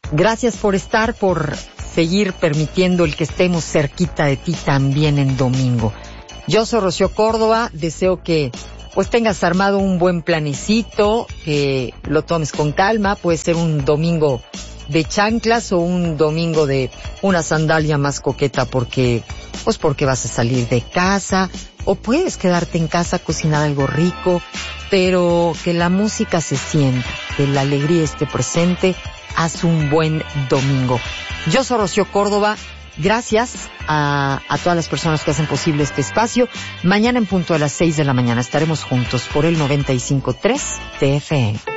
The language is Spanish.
Gracias por estar, por seguir permitiendo el que estemos cerquita de ti también en domingo. Yo soy Rocío Córdoba, deseo que pues tengas armado un buen planecito, que lo tomes con calma. Puede ser un domingo de chanclas o un domingo de una sandalia más coqueta porque vas a salir de casa, o puedes quedarte en casa, cocinar algo rico, pero que la música se sienta, que la alegría esté presente. Haz un buen domingo. Yo soy Rocío Córdoba. Gracias a todas las personas que hacen posible este espacio. Mañana en punto a las 6 de la mañana estaremos juntos por el 95.3 TFM.